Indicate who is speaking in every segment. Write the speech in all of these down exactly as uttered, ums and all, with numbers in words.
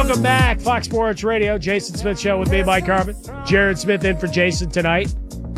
Speaker 1: Welcome back, Fox Sports Radio. Jason Smith Show with me, Mike Harmon. Jared Smith in for Jason tonight.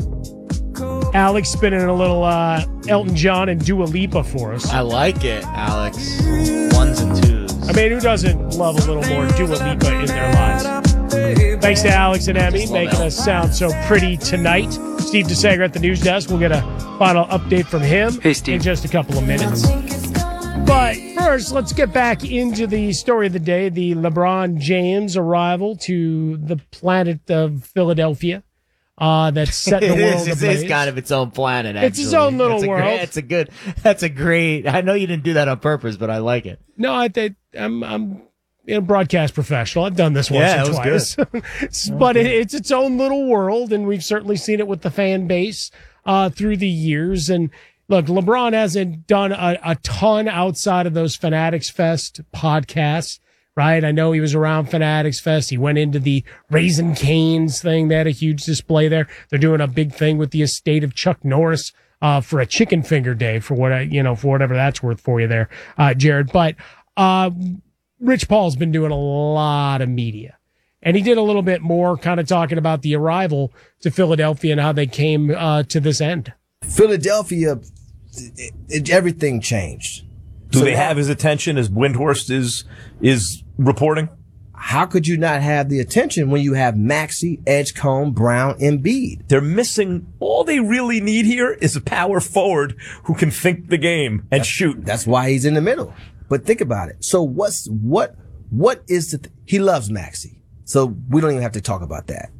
Speaker 1: Alex spinning a little uh, Elton John and Dua Lipa for us.
Speaker 2: I like it, Alex. Ones and twos.
Speaker 1: I mean, who doesn't love a little more Dua Lipa in their lives? Thanks to Alex and Emmy making us sound so pretty tonight. Steve DeSager at the news desk. We'll get a final update from him
Speaker 3: hey, Steve.
Speaker 1: in just a couple of minutes. But first, let's get back into the story of the day, the LeBron James arrival to the planet of Philadelphia. Uh, that's set the
Speaker 2: it
Speaker 1: world
Speaker 2: is, it's,
Speaker 1: ablaze.
Speaker 2: it's kind of its own planet, actually.
Speaker 1: It's its own little
Speaker 2: that's
Speaker 1: world.
Speaker 2: Great, it's a good, that's a great, I know you didn't do that on purpose, but I like it.
Speaker 1: No, I think I'm, I'm a broadcast professional. I've done this once
Speaker 2: yeah,
Speaker 1: or
Speaker 2: it was
Speaker 1: twice. But
Speaker 2: okay.
Speaker 1: it, it's its own little world, and we've certainly seen it with the fan base uh, through the years. And look, LeBron hasn't done a, a ton outside of those Fanatics Fest podcasts, right? I know he was around Fanatics Fest. He went into the Raising Cane's thing. They had a huge display there. They're doing a big thing with the estate of Chuck Norris uh, for a chicken finger day, for what I, you know, for whatever that's worth for you there, uh, Jared. But uh, Rich Paul's been doing a lot of media. And he did a little bit more kind of talking about the arrival to Philadelphia and how they came uh, to this end.
Speaker 4: Philadelphia, it, it, everything changed.
Speaker 5: Do
Speaker 4: so
Speaker 5: they
Speaker 4: now,
Speaker 5: have his attention as Windhorst is is reporting?
Speaker 4: How could you not have the attention when you have Maxey, Edgecombe, Brown, Embiid?
Speaker 5: They're missing, all they really need here is a power forward who can think the game and
Speaker 4: that's,
Speaker 5: shoot.
Speaker 4: That's why he's in the middle. But think about it. So what's, what, what is the, th- he loves Maxey. So we don't even have to talk about that.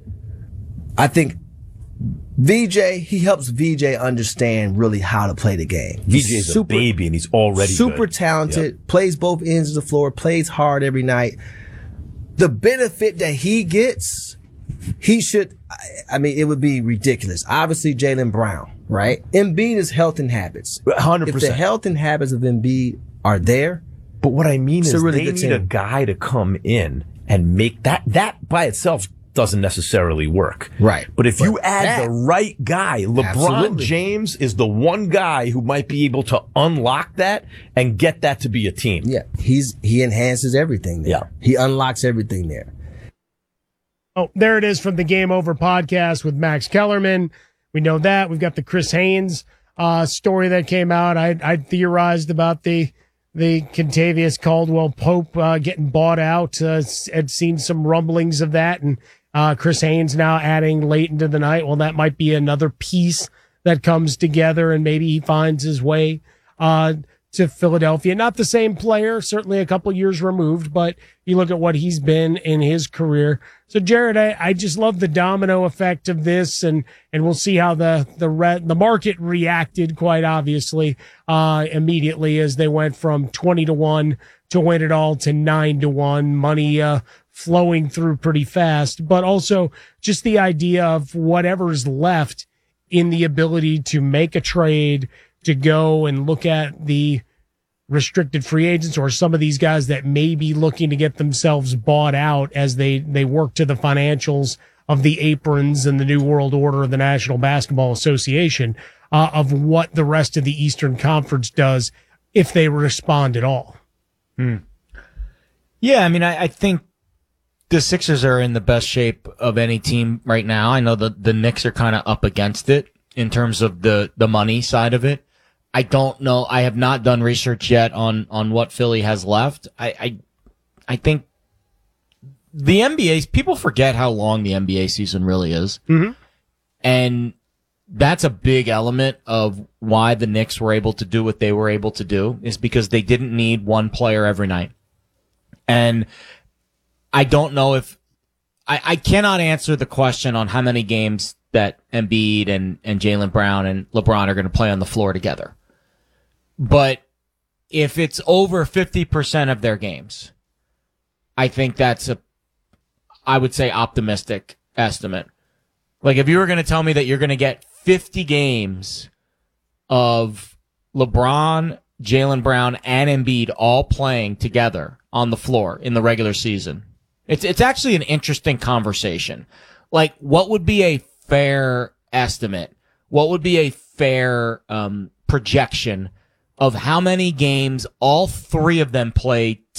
Speaker 4: I think V J, he helps V J understand really how to play the game.
Speaker 5: V J's super, a baby and he's already
Speaker 4: super
Speaker 5: good.
Speaker 4: talented,
Speaker 5: yep.
Speaker 4: plays both ends of the floor, plays hard every night. The benefit that he gets, he should, I mean, it would be ridiculous. Obviously, Jaylen Brown, right? Embiid is health and habits.
Speaker 5: one hundred percent.
Speaker 4: If the health and habits of Embiid are there.
Speaker 5: But what I mean is
Speaker 4: really
Speaker 5: they need team. a guy to come in and make that, that by itself doesn't necessarily work.
Speaker 4: Right.
Speaker 5: But if
Speaker 4: but
Speaker 5: you add
Speaker 4: that,
Speaker 5: the right guy, LeBron
Speaker 4: absolutely.
Speaker 5: James is the one guy who might be able to unlock that and get that to be a team.
Speaker 4: Yeah. He's, he enhances everything there.
Speaker 5: Yeah.
Speaker 4: He unlocks everything there.
Speaker 1: Oh, there it is from the Game Over podcast with Max Kellerman. We know that. We've got the Chris Haynes uh, story that came out. I, I theorized about the the Kentavious Caldwell Pope uh, getting bought out. Uh, had seen some rumblings of that, and uh, Chris Haynes now adding late into the night. Well, that might be another piece that comes together, and maybe he finds his way uh, to Philadelphia. Not the same player, certainly a couple years removed, but you look at what he's been in his career. So, Jared, I, I just love the domino effect of this, and, and we'll see how the the re- the market reacted, quite obviously, uh, immediately as they went from twenty to one to win it all to nine to one. Money uh, flowing through pretty fast, but also just the idea of whatever's left in the ability to make a trade, to go and look at the restricted free agents or some of these guys that may be looking to get themselves bought out as they, they work to the financials of the aprons and the New World Order of the National Basketball Association, uh, of what the rest of the Eastern Conference does if they respond at all.
Speaker 2: Hmm. Yeah, I mean, I, I think the Sixers are in the best shape of any team right now. I know the, the Knicks are kind of up against it in terms of the, the money side of it. I don't know. I have not done research yet on, on what Philly has left. I, I, I think the N B A, people forget how long the N B A season really is.
Speaker 1: Mm-hmm.
Speaker 2: And that's a big element of why the Knicks were able to do what they were able to do, is because they didn't need one player every night. And I don't know if, I, I cannot answer the question on how many games that Embiid and, and Jaylen Brown and LeBron are going to play on the floor together. But if it's over fifty percent of their games, I think that's a, I would say, optimistic estimate. Like, if you were going to tell me that you're going to get fifty games of LeBron, Jaylen Brown, and Embiid all playing together on the floor in the regular season, it's, it's actually an interesting conversation. Like, what would be a fair estimate? What would be a fair um, projection of how many games all three of them play